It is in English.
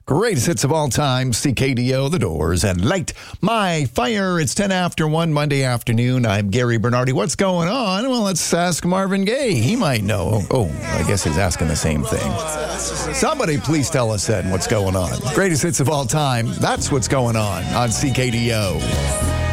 Greatest hits of all time, CKDO, The Doors, and Light My Fire. It's 10 after 1 Monday afternoon. I'm Gary Bernardi. What's going on? Well, let's ask Marvin Gaye. He might know. Oh, I guess he's asking the same thing. Somebody please tell us then what's going on. Greatest hits of all time. That's what's going on CKDO.